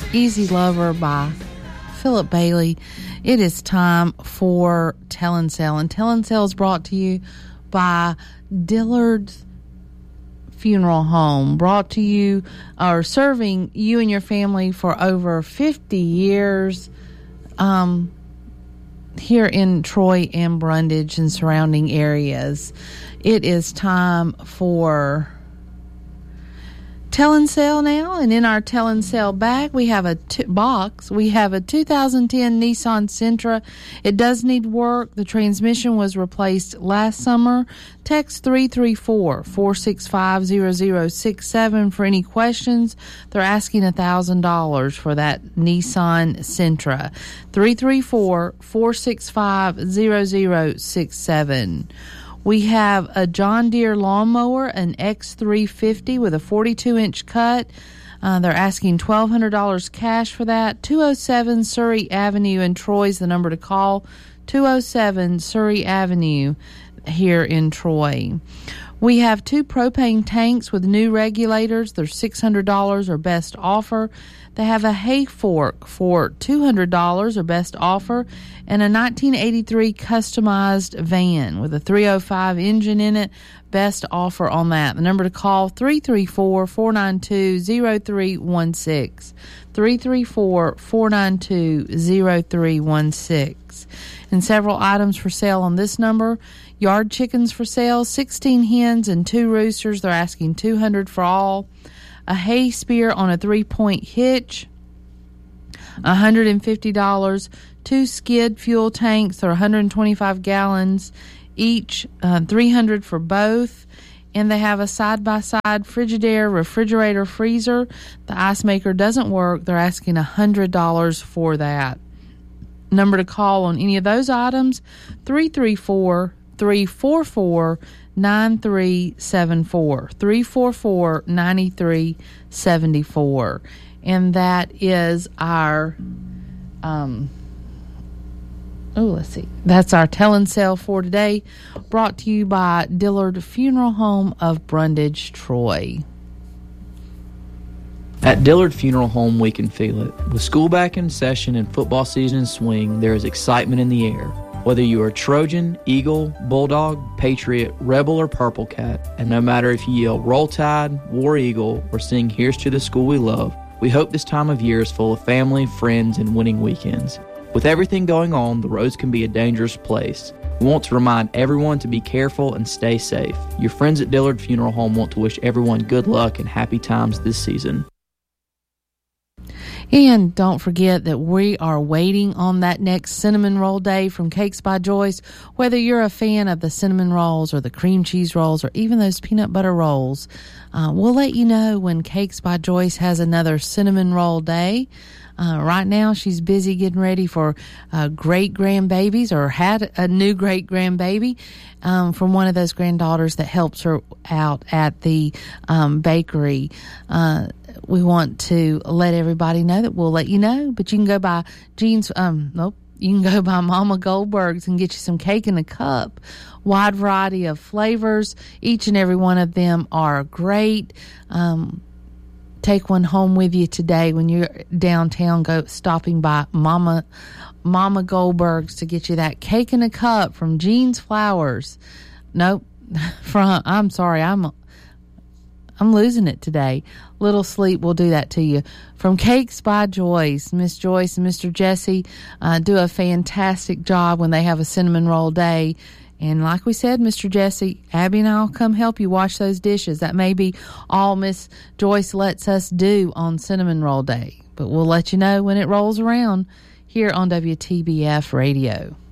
Easy Lover by Philip Bailey. It is time for Tell and Sell. And Tell and Sell is brought to you by Dillard's Funeral Home. Brought to you, or serving you and your family for over 50 years here in Troy and Brundage and surrounding areas. It is time for Tell and Sell now, and in our Tell and Sell bag, we have a box. We have a 2010 Nissan Sentra. It does need work. The transmission was replaced last summer. Text 334-465-0067 for any questions. They're asking $1,000 for that Nissan Sentra. 334-465-0067. We have a John Deere lawnmower, an X350 with a 42-inch cut. They're asking $1,200 cash for that. 207 Surrey Avenue in Troy is the number to call. 207 Surrey Avenue here in Troy. We have 2 propane tanks with new regulators. They're $600 or best offer. They have a hay fork for $200 or best offer, and a 1983 customized van with a 305 engine in it. Best offer on that. The number to call, 334-492-0316. 334-492-0316. And several items for sale on this number. Yard chickens for sale, 16 hens and 2 roosters. They're asking $200 for all. A hay spear on a 3-point hitch, $150. 2 skid fuel tanks, they're 125 gallons each, $300 for both. And they have a side-by-side Frigidaire refrigerator freezer. The ice maker doesn't work. They're asking $100 for that. Number to call on any of those items, 334-344-9374. 344-9374. And that is our that's our Tell and Sell for today, brought to you by Dillard Funeral Home of Brundage, Troy. At Dillard Funeral Home, we can feel it. With school back in session and football season in swing, there is excitement in the air. Whether you are Trojan, Eagle, Bulldog, Patriot, Rebel, or Purple Cat, and no matter if you yell Roll Tide, War Eagle, or sing Here's to the School We Love, we hope this time of year is full of family, friends, and winning weekends. With everything going on, the roads can be a dangerous place. We want to remind everyone to be careful and stay safe. Your friends at Dillard Funeral Home want to wish everyone good luck and happy times this season. And don't forget that we are waiting on that next cinnamon roll day from Cakes by Joyce. Whether you're a fan of the cinnamon rolls or the cream cheese rolls or even those peanut butter rolls, we'll let you know when Cakes by Joyce has another cinnamon roll day. Right now, she's busy getting ready for great grandbabies, or had a new great grandbaby from one of those granddaughters that helps her out at the bakery. We want to let everybody know that we'll let you know, but you can go by you can go by Mama Goldberg's and get you some cake in a cup. Wide variety of flavors. Each and every one of them are great. Take one home with you today when you're downtown. Go stopping by Mama Goldberg's to get you that cake in a cup from Jean's Flowers. Nope, I'm sorry, I'm losing it today. Little Sleep will do that to you. From Cakes by Joyce, Miss Joyce and Mr. Jesse do a fantastic job when they have a cinnamon roll day. And like we said, Mr. Jesse, Abby and I'll come help you wash those dishes. That may be all Miss Joyce lets us do on Cinnamon Roll Day. But we'll let you know when it rolls around here on WTBF Radio.